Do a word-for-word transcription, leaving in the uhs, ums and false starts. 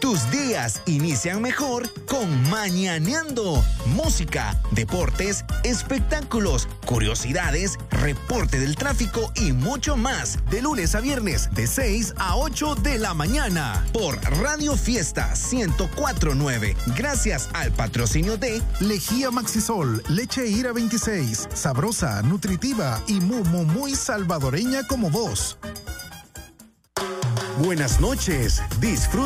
Tus días inician mejor con Mañaneando. Música, deportes, espectáculos, curiosidades, reporte del tráfico y mucho más. De lunes a viernes, de seis a ocho de la mañana. Por Radio Fiesta ciento cuatro punto nueve. Gracias al patrocinio de Lejía Maxisol, leche Ira veintiséis. Sabrosa, nutritiva y muy, muy, muy salvadoreña como vos. Buenas noches. Disfruta